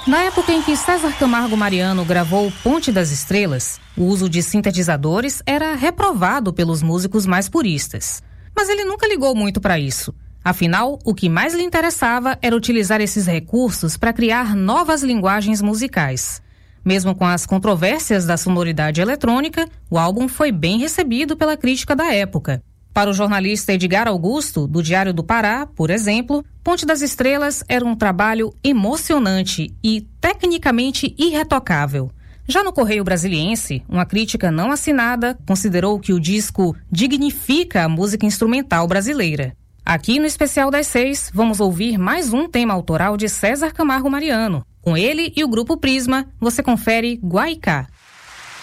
Na época em que César Camargo Mariano gravou Ponte das Estrelas, o uso de sintetizadores era reprovado pelos músicos mais puristas. Mas ele nunca ligou muito para isso. Afinal, o que mais lhe interessava era utilizar esses recursos para criar novas linguagens musicais. Mesmo com as controvérsias da sonoridade eletrônica, o álbum foi bem recebido pela crítica da época. Para o jornalista Edgar Augusto, do Diário do Pará, por exemplo, Ponte das Estrelas era um trabalho emocionante e tecnicamente irretocável. Já no Correio Brasiliense, uma crítica não assinada considerou que o disco dignifica a música instrumental brasileira. Aqui no Especial das 6, vamos ouvir mais um tema autoral de César Camargo Mariano. Com ele e o Grupo Prisma, você confere Guaicá.